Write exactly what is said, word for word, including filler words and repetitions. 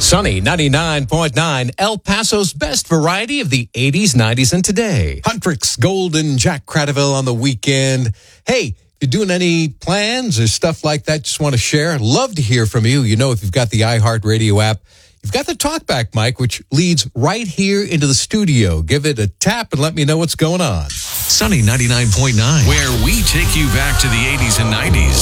Sunny ninety-nine point nine, El Paso's best variety of the eighties, nineties, and today. Huntrix, Golden, Jack Cradaville on the weekend. Hey, if you're doing any plans or stuff like that, just want to share, love to hear from you. You know, if you've got the iHeartRadio app, you've got the TalkBack mic, which leads right here into the studio. Give it a tap and let me know what's going on. Sunny ninety-nine point nine, where we take you back to the eighties and nineties.